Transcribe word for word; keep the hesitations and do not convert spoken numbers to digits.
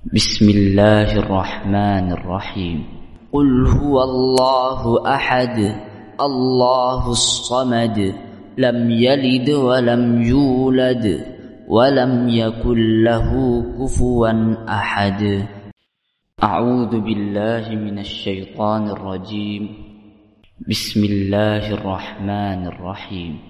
بسم الله الرحمن الرحيم. قل هو الله أحد الله الصمد لم يلد ولم يولد ولم يكن له كفوا أحد. أعوذ بالله من الشيطان الرجيم. بسم الله الرحمن الرحيم.